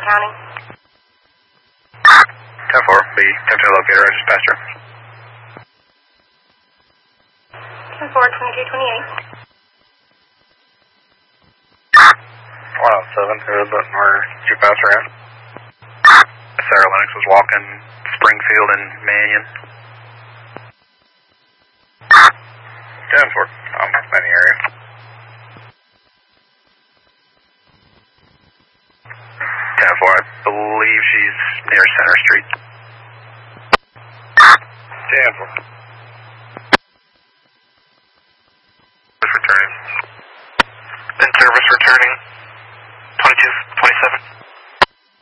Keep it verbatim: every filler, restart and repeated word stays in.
County. ten four, be attempting to locate her. I just passed her. ten four, twenty-two twenty-eight. one oh seven, who is it? Where did you pass her at? Sarah Lennox was walking Springfield and Mannion. ten four, um, any area. ten four, I believe she's near Center Street. ten four.